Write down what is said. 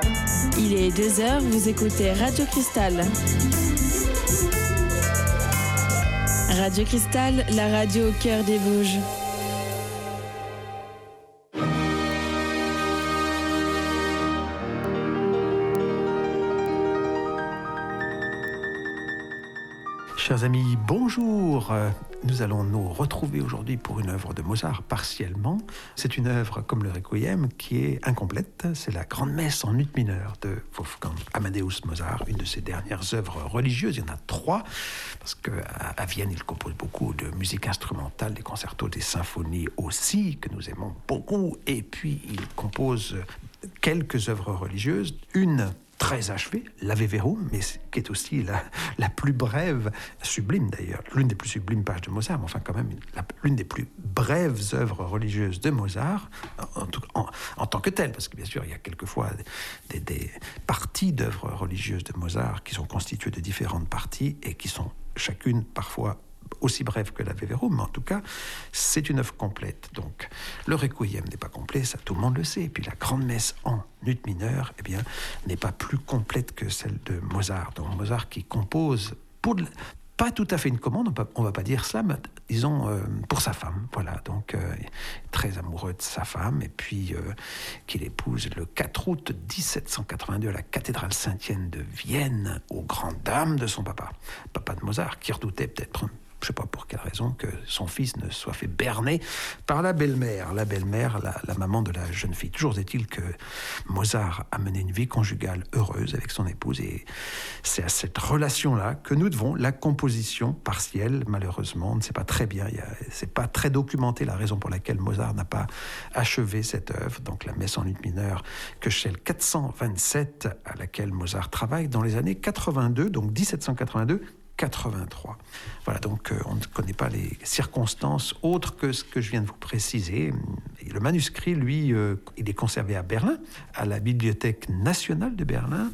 Il est 2h, vous écoutez Radio Cristal. Radio Cristal, la radio au cœur des Vosges. Chers amis, bonjour. Nous allons nous retrouver aujourd'hui pour une œuvre de Mozart partiellement. C'est une œuvre comme le Requiem qui est incomplète. C'est la Grande Messe en ut mineur de Wolfgang Amadeus Mozart, une de ses dernières œuvres religieuses. Il y en a 3, parce qu'à Vienne, il compose beaucoup de musique instrumentale, des concertos, des symphonies aussi, que nous aimons beaucoup. Et puis, il compose quelques œuvres religieuses. Une très achevée, l'Ave Verum, mais qui est aussi la plus brève, sublime d'ailleurs, l'une des plus sublimes pages de Mozart, mais enfin quand même l'une des plus brèves œuvres religieuses de Mozart, en tant que telle, parce que bien sûr il y a quelquefois des parties d'œuvres religieuses de Mozart qui sont constituées de différentes parties et qui sont chacune parfois aussi brève que l'Ave Verum, mais en tout cas, c'est une œuvre complète. Donc, le Requiem n'est pas complet, ça tout le monde le sait. Et puis la Grande Messe en ut mineur, eh bien, n'est pas plus complète que celle de Mozart. Donc Mozart qui compose pas tout à fait une commande, on va pas dire ça, mais disons pour sa femme, voilà. Donc très amoureux de sa femme, et puis qu'il épouse le 4 août 1782 à la cathédrale Saint-Étienne de Vienne, aux grandes dames de son papa de Mozart, qui redoutait peut-être, je ne sais pas pour quelle raison, que son fils ne soit fait berner par la belle-mère, la maman de la jeune fille. Toujours est-il que Mozart a mené une vie conjugale heureuse avec son épouse, et c'est à cette relation-là que nous devons la composition partielle. Malheureusement, on ne sait pas très bien, c'est pas très documenté la raison pour laquelle Mozart n'a pas achevé cette œuvre, donc la Messe en ut mineur, que celle 427 à laquelle Mozart travaille dans les années 82, donc 1782, 83. Voilà, donc on ne connaît pas les circonstances autres que ce que je viens de vous préciser. Et le manuscrit, lui, il est conservé à Berlin, à la Bibliothèque nationale de Berlin.